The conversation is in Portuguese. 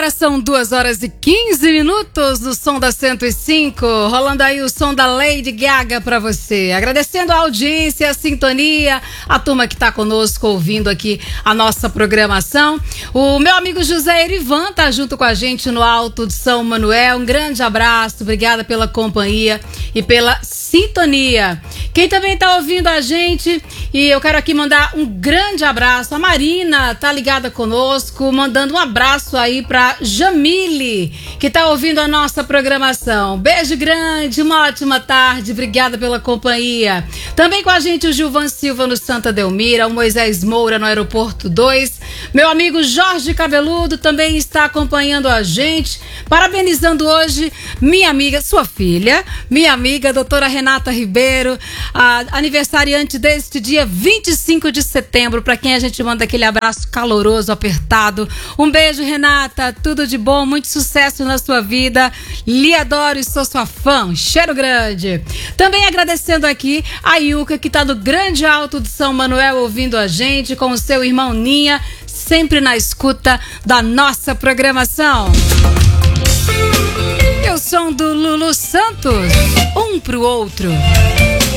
Agora são 2h15 do som da 105, rolando aí o som da Lady Gaga pra você. Agradecendo a audiência, a sintonia, a turma que tá conosco ouvindo aqui a nossa programação. O meu amigo José Erivan tá junto com a gente no Alto de São Manuel. Um grande abraço, obrigada pela companhia e pela sintonia. Quem também tá ouvindo a gente, e eu quero aqui mandar um grande abraço. A Marina tá ligada conosco, mandando um abraço aí pra Jamile, que tá ouvindo a nossa programação. Beijo grande, uma ótima tarde, obrigada pela companhia. Também com a gente o Gilvan Silva no Santa Delmira, o Moisés Moura no Aeroporto 2. Meu amigo Jorge Cabeludo também está acompanhando a gente, parabenizando hoje minha amiga, sua filha, minha amiga, doutora Renata Ribeiro, a aniversariante deste dia 25 de setembro, para quem a gente manda aquele abraço caloroso, apertado. Um beijo, Renata, tudo de bom, muito sucesso na sua vida. Lhe adoro e sou sua fã, um cheiro grande. Também agradecendo aqui a Yuka, que está no Grande Alto de São Manuel ouvindo a gente, com o seu irmão Ninha, sempre na escuta da nossa programação. E o som do Lulu Santos, um pro outro.